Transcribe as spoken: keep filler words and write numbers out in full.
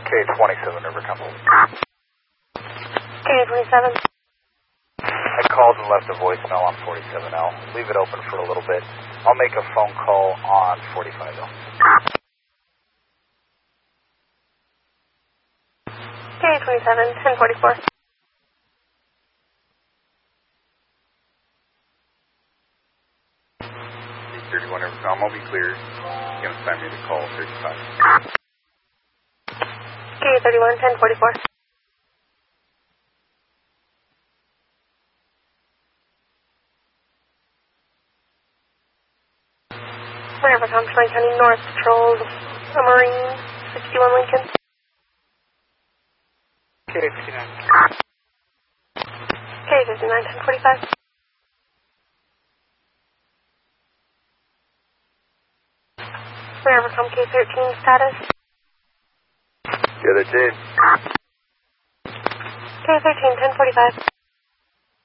K twenty-seven, Rivercom. K twenty-seven. I called and left a voicemail on forty-seven L. Leave it open for a little bit. I'll make a phone call on forty-five L. K twenty-seven, ten forty-four. thirty-one Rivercom, I'll be clear. You're going to sign me to call thirty-five. K thirty-one, ten forty-four. Rivercom, Tri County North Patrols, a Marine, sixty-one Lincoln. K fifty-nine. K fifty-nine, ten forty-five. Rivercom, K thirteen, status. K thirteen. K thirteen, ten forty-five.